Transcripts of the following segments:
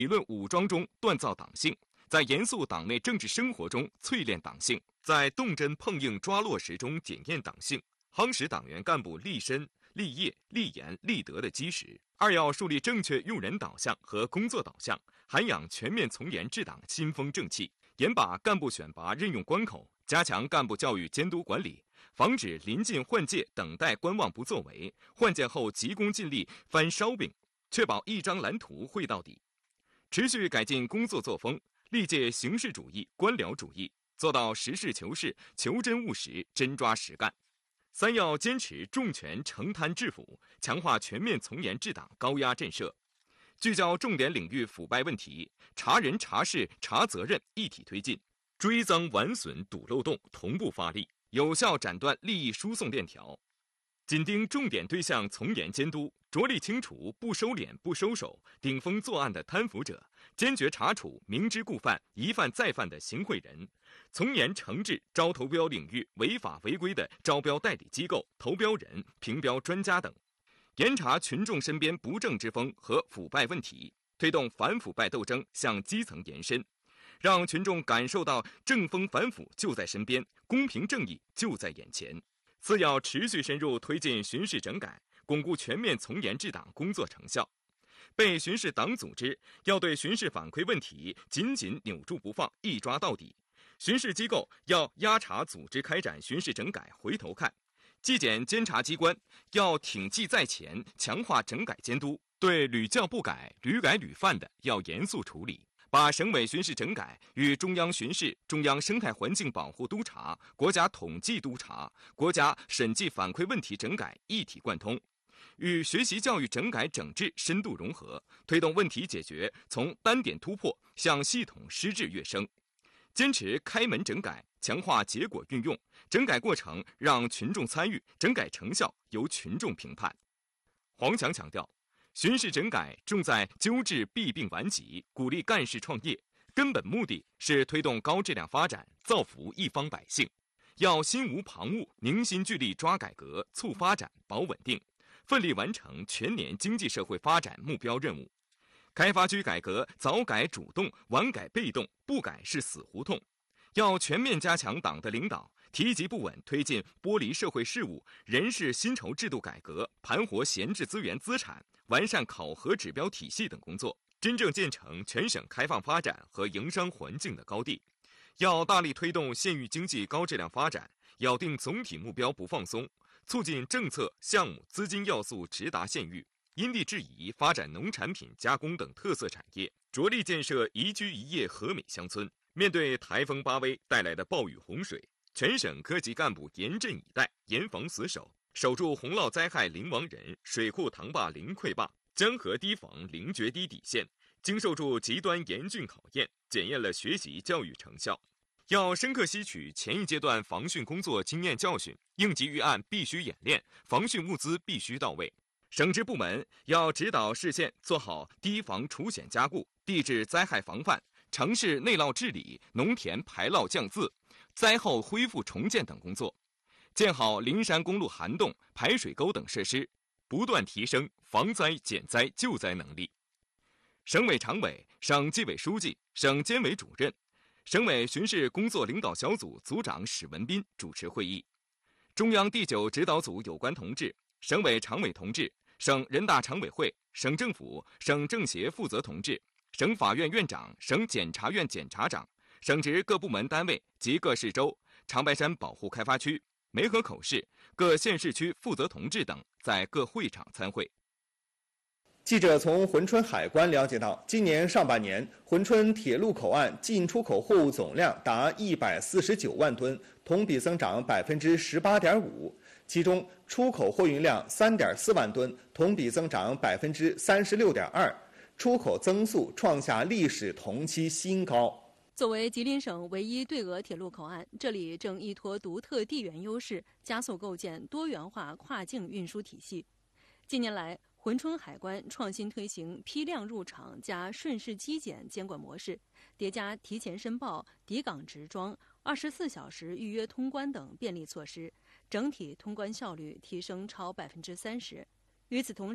理论武装中锻造党性，在严肃党内政治生活中淬炼党性，在动真碰硬抓落实中检验党性，夯实党员干部立身、立业、立言、立德的基石。二要树立正确用人导向和工作导向，涵养全面从严治党新风正气，严把干部选拔任用关口，加强干部教育监督管理，防止临近换届等待观望不作为，换届后急功近利翻烧饼，确保一张蓝图绘到底。持续改进工作作风，历届形式主义、官僚主义，做到实事求是、求真务实、真抓实干。三要坚持重拳承贪治腐，强化全面从严治党高压震慑，聚焦重点领域腐败问题，查人查事查责任一体推进，追赃挽损堵漏洞同步发力，有效斩断利益输送链条。紧盯重点对象从严监督，着力清除不收敛不收手、顶风作案的贪腐者，坚决查处明知故犯、一犯再犯的行贿人，从严惩治招投标领域违法违规的招标代理机构、投标人、评标专家等，严查群众身边不正之风和腐败问题，推动反腐败斗争向基层延伸，让群众感受到正风反腐就在身边，公平正义就在眼前。四要持续深入推进巡视整改，巩固全面从严治党工作成效。被巡视党组织要对巡视反馈问题紧紧扭住不放，一抓到底。巡视机构要压查组织开展巡视整改回头看。纪检监察机关要挺纪在前，强化整改监督，对屡教不改、屡改屡犯的要严肃处理。把省委巡视整改与中央巡视、中央生态环境保护督察、国家统计督察、国家审计反馈问题整改一体贯通，与学习教育整改整治深度融合，推动问题解决从单点突破向系统施治跃升。坚持开门整改，强化结果运用，整改过程让群众参与，整改成效由群众评判。黄强强调，巡视整改重在纠治弊病顽疾，鼓励干事创业，根本目的是推动高质量发展，造福一方百姓。要心无旁骛，凝心聚力抓改革、促发展、保稳定，奋力完成全年经济社会发展目标任务。开发区改革早改主动，晚改被动，不改是死胡同。要全面加强党的领导，提及不稳推进剥离社会事务、人事薪酬制度改革，盘活闲置资源资产，完善考核指标体系等工作，真正建成全省开放发展和营商环境的高地。要大力推动县域经济高质量发展，咬定总体目标不放松，促进政策、项目、资金要素直达县域，因地制宜发展农产品加工等特色产业，着力建设宜居宜业和美乡村。面对台风巴威带来的暴雨洪水，全省科级干部严阵以待，严防死守，守住洪涝灾害零亡人、水库塘坝零溃坝、江河堤防零决堤底线，经受住极端严峻考验，检验了学习教育成效。要深刻吸取前一阶段防汛工作经验教训，应急预案必须演练，防汛物资必须到位。省直部门要指导市县做好堤防除险加固、地质灾害防范、城市内涝治理、农田排涝降渍、灾后恢复重建等工作，建好灵山公路涵洞、排水沟等设施，不断提升防灾减灾救灾能力。省委常委、省纪委书记、省监委主任、省委巡视工作领导小组组长史文斌主持会议。中央第9指导组有关同志、省委常委同志、省人大常委会、省政府、省政协负责同志、省法院院长、省检察院检察长、省直各部门单位及各市州、长白山保护开发区、梅河口市各县市区负责同志等在各会场参会。 记者从珲春海关了解到，今年上半年，珲春铁路口岸进出口货物总量达149万吨，同比增长18.5%。其中，出口货运量3.4万吨，同比增长36.2%，出口增速创下历史同期新高。 作为吉林省唯一对俄铁路口岸，这里正依托独特地缘优势，加速构建多元化跨境运输体系。近年来，珲春海关创新推行批量入场加顺势机检监管模式，叠加提前申报、抵港直装、24小时预约通关等便利措施，整体通关效率提升超30%。与此同时，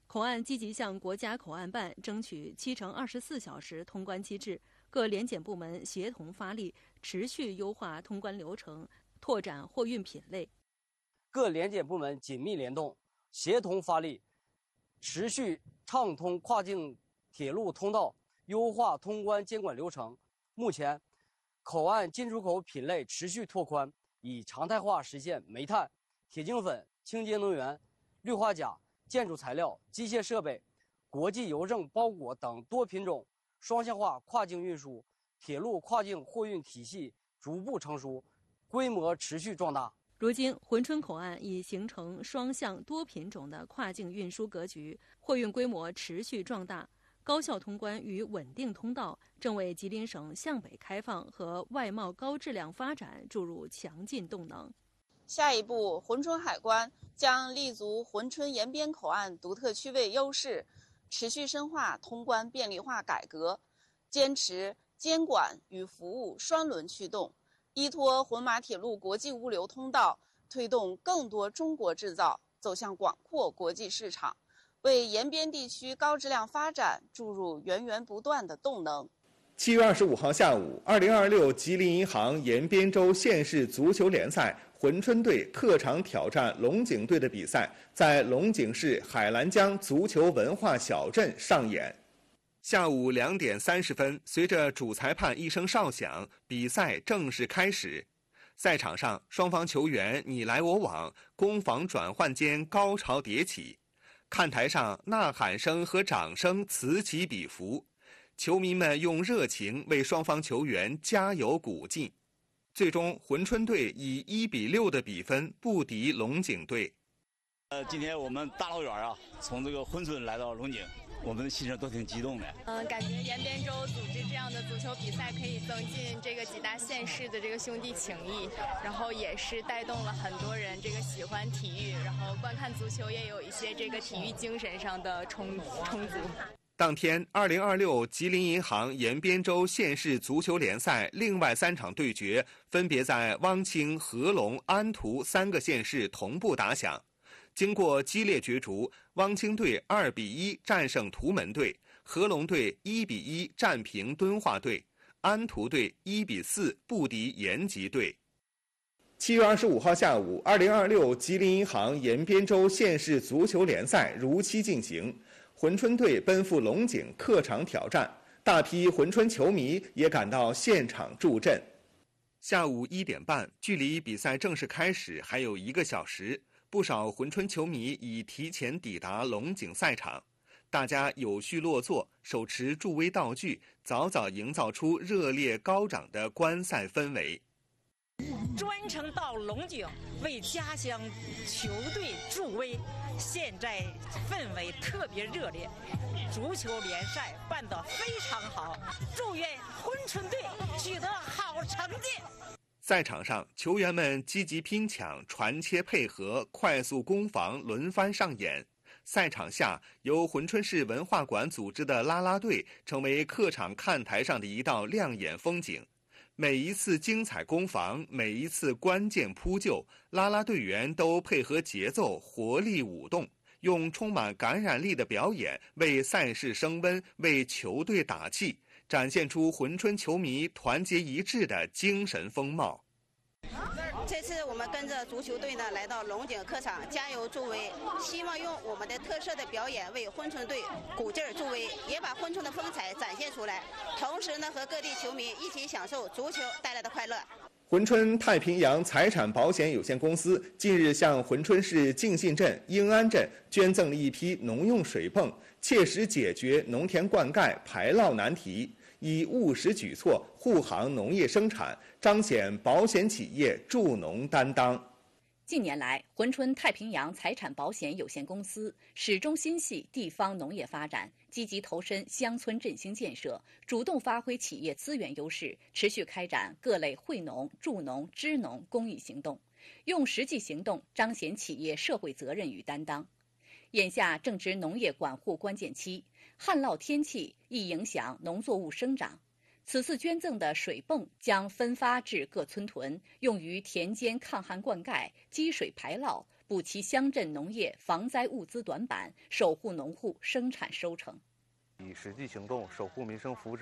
口岸积极向国家口岸办争取7×24小时通关机制，各联检部门协同发力，持续优化通关流程，拓展货运品类。 各联检部门紧密联动，协同发力，持续畅通跨境铁路通道，优化通关监管流程。目前，口岸进出口品类持续拓宽，以常态化实现煤炭、铁精粉、清洁能源、氯化钾、建筑材料、机械设备、国际邮政包裹等多品种双向化跨境运输，铁路跨境货运体系逐步成熟，规模持续壮大。 如今，珲春口岸已形成双向多品种的跨境运输格局，货运规模持续壮大，高效通关与稳定通道正为吉林省向北开放和外贸高质量发展注入强劲动能。 下一步，珲春海关将立足珲春延边口岸独特区位优势，持续深化通关便利化改革，坚持监管与服务双轮驱动，依托浑马铁路国际物流通道，推动更多中国制造走向广阔国际市场，为延边地区高质量发展注入源源不断的动能。 7月25号下午，2026吉林银行延边州县市足球联赛珲春队客场挑战龙井队的比赛在龙井市海兰江足球文化小镇上演。下午2点30分，随着主裁判一声哨响，比赛正式开始。赛场上，双方球员你来我往，攻防转换间高潮迭起，看台上呐喊声和掌声此起彼伏，球迷们用热情为双方球员加油鼓劲。最终，珲春队以1-6的比分不敌龙井队。 今天我们大老远啊，从这个珲春来到龙井，我们的心情都挺激动的。 感觉延边州组织这样的足球比赛，可以增进这个几大县市的这个兄弟情谊，然后也是带动了很多人这个喜欢体育，然后观看足球也有一些这个体育精神上的充足。 当天，2026吉林银行延边州县市足球联赛另外3场对决分别在汪清、合龙、安图3个县市同步打响。经过激烈角逐，汪清队2-1战胜图门队，合龙队1-1战平敦化队，安图队1-4不敌延吉队。7月25号下午，2026吉林银行延边州县市足球联赛如期进行。珲春队奔赴龙井客场挑战，大批珲春球迷也赶到现场助阵。下午1点半，距离比赛正式开始还有1个小时，不少珲春球迷已提前抵达龙井赛场，大家有序落座，手持助威道具，早早营造出热烈高涨的观赛氛围。 专程到龙井为家乡球队助威，现在氛围特别热烈，足球联赛办得非常好，祝愿珲春队取得好成绩。 赛场上，球员们积极拼抢、传切配合、快速攻防轮番上演。赛场下，由珲春市文化馆组织的啦啦队成为客场看台上的一道亮眼风景。每一次精彩攻防，每一次关键扑救，啦啦队员都配合节奏，活力舞动，用充满感染力的表演为赛事升温，为球队打气，展现出珲春球迷团结一致的精神风貌。 这次我们跟着足球队呢来到龙井客场加油助威，希望用我们的特色的表演为珲春队鼓劲儿助威，也把珲春的风采展现出来，同时呢和各地球迷一起享受足球带来的快乐。 珲春太平洋财产保险有限公司近日向珲春市敬信镇、英安镇捐赠了一批农用水泵，切实解决农田灌溉排涝难题，以务实举措护航农业生产，彰显保险企业助农担当。 近年来，珲春太平洋财产保险有限公司始终心系地方农业发展，积极投身乡村振兴建设，主动发挥企业资源优势，持续开展各类惠农、助农、支农公益行动，用实际行动彰显企业社会责任与担当。眼下正值农业管护关键期，旱涝天气易影响农作物生长。此次捐赠的水泵将分发至各村屯，用于田间抗旱灌溉、积水排涝、 补齐乡镇农业防灾物资短板，守护农户生产收成。 以实际行动守护民生福祉，